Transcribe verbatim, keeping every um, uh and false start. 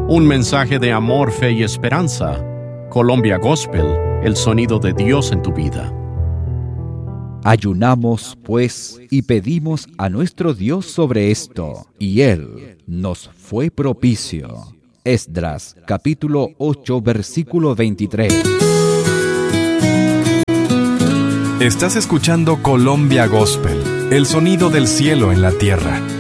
Un mensaje de amor, fe y esperanza. Colombia Gospel, el sonido de Dios en tu vida. Ayunamos, pues, y pedimos a nuestro Dios sobre esto, y Él nos fue propicio. Esdras, capítulo ocho, versículo veintitrés. Estás escuchando Colombia Gospel, el sonido del cielo en la tierra.